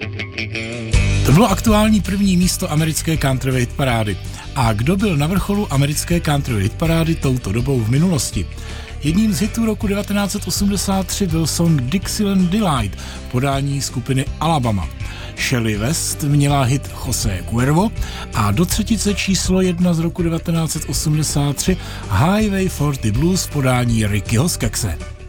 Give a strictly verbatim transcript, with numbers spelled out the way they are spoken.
To bylo aktuální první místo americké country hitparády. A kdo byl na vrcholu americké country hitparády touto dobou v minulosti? Jedním z hitů roku devatenáct set osmdesát tři byl song Dixieland Delight v podání skupiny Alabama. Shelley West měla hit José Cuervo a do třetice číslo jedna z roku devatenáct set osmdesát tři Highway čtyřicet Blues v podání Rickyho Skekse.